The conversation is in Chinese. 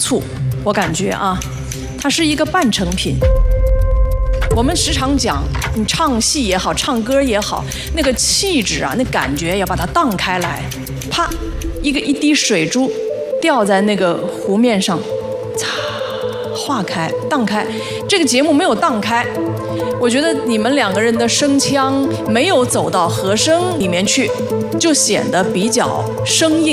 促，我感觉啊，它是一个半成品。我们时常讲，你唱戏也好，唱歌也好，那个气质啊，那感觉要把它荡开来，啪，一滴水珠掉在那个湖面上，擦，化开，荡开。这个节目没有荡开，我觉得你们两个人的声腔没有走到和声里面去，就显得比较生硬。